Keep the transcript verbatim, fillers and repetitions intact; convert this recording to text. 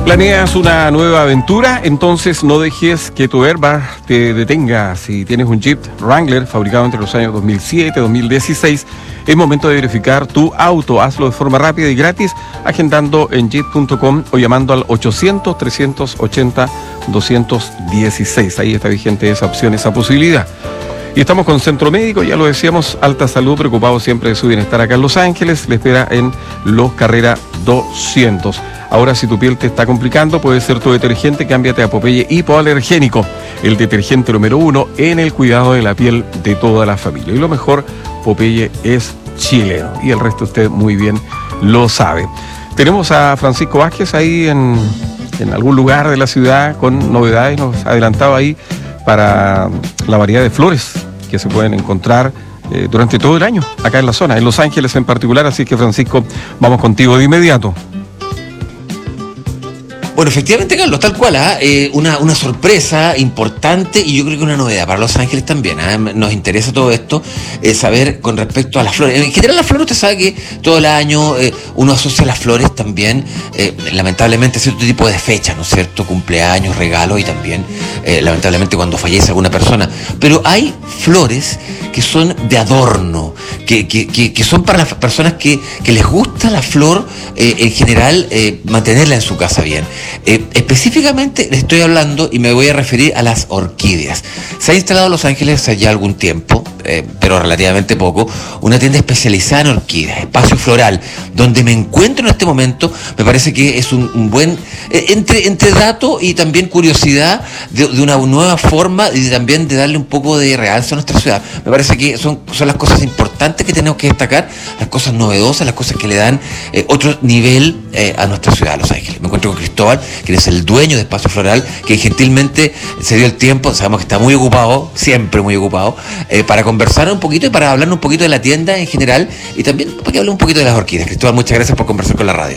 ¿Planeas una nueva aventura? Entonces no dejes que tu airbag te detenga. Si tienes un Jeep Wrangler fabricado entre los años dos mil siete y dos mil dieciséis, es momento de verificar tu auto. Hazlo de forma rápida y gratis, agendando en jeep punto com o llamando al ochocientos, trescientos ochenta, doscientos dieciséis. Ahí está vigente esa opción, esa posibilidad. Y estamos con Centro Médico, ya lo decíamos, Alta Salud, preocupado siempre de su bienestar acá en Los Ángeles. Le espera en Los Carrera doscientos. Ahora, si tu piel te está complicando, puede ser tu detergente, cámbiate a Popeye Hipoalergénico, el detergente número uno en el cuidado de la piel de toda la familia. Y lo mejor, Popeye es chileno, y el resto usted muy bien lo sabe. Tenemos a Francisco Vázquez ahí en, en algún lugar de la ciudad con novedades, nos ha adelantado ahí para la variedad de flores que se pueden encontrar eh, durante todo el año, acá en la zona, en Los Ángeles en particular. Así que, Francisco, vamos contigo de inmediato. Bueno, efectivamente, Carlos, tal cual, ¿eh? Eh, una, una sorpresa importante y yo creo que una novedad para Los Ángeles también. ¿eh? Nos interesa todo esto, eh, saber con respecto a las flores. En general, las flores, usted sabe que todo el año eh, uno asocia las flores también, eh, lamentablemente, a cierto tipo de fechas, ¿no es cierto? Cumpleaños, regalos y también, eh, lamentablemente, cuando fallece alguna persona. Pero hay flores que son de adorno, que, que, que, que son para las personas que, que les gusta la flor, eh, en general, eh, mantenerla en su casa bien. Eh, específicamente le estoy hablando y me voy a referir a las orquídeas. Se ha instalado en Los Ángeles hace ya algún tiempo, eh, pero relativamente poco, una tienda especializada en orquídeas, Espacio Floral, donde me encuentro en este momento. Me parece que es un, un buen, eh, entre, entre dato y también curiosidad de, de una nueva forma y también de darle un poco de realce a nuestra ciudad. Me parece que son, son las cosas importantes que tenemos que destacar, las cosas novedosas, las cosas que le dan eh, otro nivel eh, a nuestra ciudad, Los Ángeles. Me encuentro con Cristóbal, quien es el dueño de Espacio Floral, que gentilmente se dio el tiempo, sabemos que está muy ocupado, siempre muy ocupado, eh, para conversar un poquito y para hablar un poquito de la tienda en general y también para que hable un poquito de las orquídeas. Cristóbal, muchas gracias por conversar con la radio.